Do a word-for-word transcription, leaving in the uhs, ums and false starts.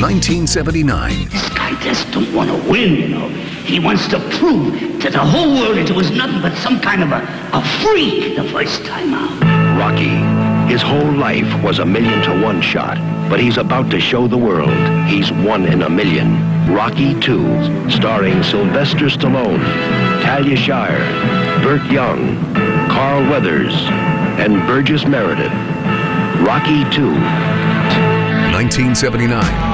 nineteen seventy-nine. This guy just don't want to win, you know. He wants to prove to the whole world that it was nothing but some kind of a, a freak the first time out. Rocky. His whole life was a million to one shot, but he's about to show the world he's one in a million. Rocky two, starring Sylvester Stallone, Talia Shire, Burt Young, Carl Weathers, and Burgess Meredith. Rocky two. nineteen seventy-nine.